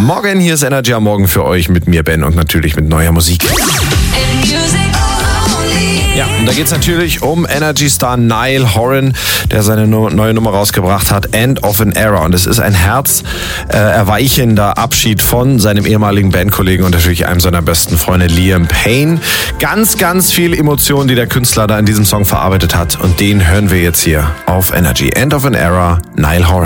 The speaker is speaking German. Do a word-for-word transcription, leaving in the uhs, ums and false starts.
Morgen, hier ist Energy am Morgen für euch mit mir, Ben, und natürlich mit neuer Musik. Ja, und da geht's natürlich um Energy-Star Niall Horan, der seine no- neue Nummer rausgebracht hat, End of an Era. Und es ist ein herzerweichender äh, Abschied von seinem ehemaligen Bandkollegen und natürlich einem seiner besten Freunde, Liam Payne. Ganz, ganz viel Emotionen, die der Künstler da in diesem Song verarbeitet hat. Und den hören wir jetzt hier auf Energy. End of an Era, Niall Horan.